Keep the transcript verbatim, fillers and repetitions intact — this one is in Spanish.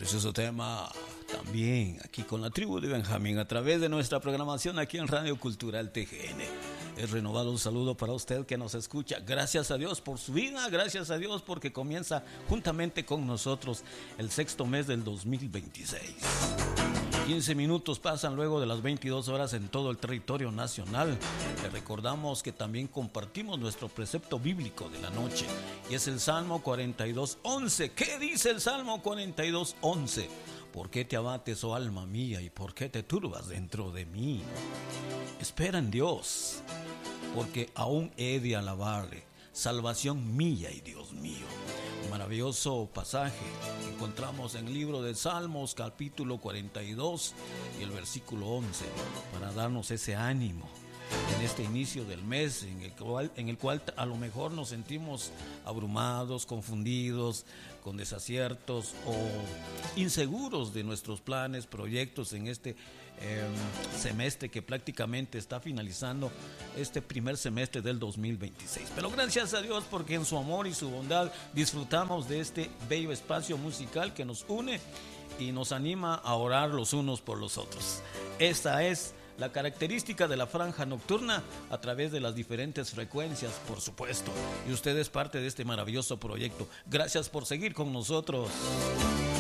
Precioso tema también aquí con la tribu de Benjamín a través de nuestra programación aquí en Radio Cultural T G N. Es renovado un saludo para usted que nos escucha. Gracias a Dios por su vida, gracias a Dios porque comienza juntamente con nosotros el sexto mes del dos mil veintiséis. quince minutos pasan luego de las veintidós horas en todo el territorio nacional. Le recordamos que también compartimos nuestro precepto bíblico de la noche y es el Salmo cuarenta y dos, once. ¿Qué dice el Salmo cuarenta y dos, once? ¿Por qué te abates, oh alma mía, y por qué te turbas dentro de mí? Espera en Dios, porque aún he de alabarle, salvación mía y Dios mío. Un maravilloso pasaje que encontramos en el libro de Salmos, capítulo cuarenta y dos y el versículo once, para darnos ese ánimo en este inicio del mes en el cual, en el cual a lo mejor nos sentimos abrumados, confundidos, con desaciertos o inseguros de nuestros planes, proyectos en este eh, semestre que prácticamente está finalizando, este primer semestre del dos mil veintiséis. Pero gracias a Dios porque en su amor y su bondad disfrutamos de este bello espacio musical que nos une y nos anima a orar los unos por los otros. Esta es la característica de la franja nocturna a través de las diferentes frecuencias, por supuesto. Y usted es parte de este maravilloso proyecto. Gracias por seguir con nosotros.